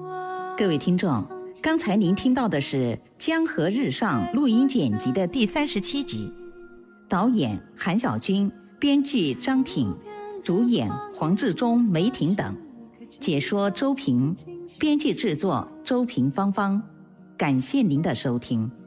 各位听众，刚才您听到的是《江河日上》录音剪辑的第37集，导演韩小军，编剧张挺，主演黄志忠、梅婷等，解说周平，编辑制作周平芳芳。感谢您的收听。